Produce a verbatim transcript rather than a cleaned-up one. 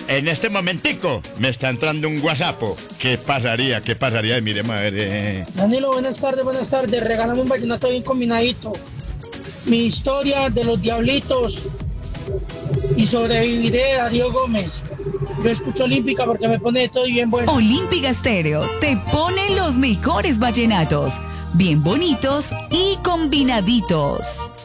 En este momentico me está entrando un WhatsApp. ¿Qué pasaría? ¿Qué pasaría? Miremos a ver. Eh. Danilo, buenas tardes, buenas tardes. Regálame un vallenato bien combinadito. Mi historia de los diablitos y sobreviviré a Darío Gómez. Yo escucho Olímpica porque me pone de todo y bien bueno. Olímpica Estéreo te pone los mejores vallenatos, bien bonitos y combinaditos.